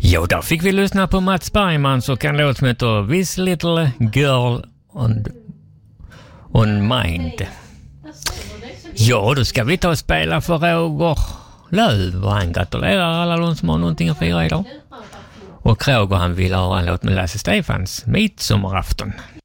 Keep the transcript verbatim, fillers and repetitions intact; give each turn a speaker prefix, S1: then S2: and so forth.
S1: Jo, då fick vi lyssna på Mats Bergmans och en låt som heter This Little Girl on, on Mind. Ja, då ska vi ta och spela för Roger Löv och han gratulerar alla de som har någonting att fira idag. Och Roger han vill ha en låt med Lasse Stefans, Midsommarafton.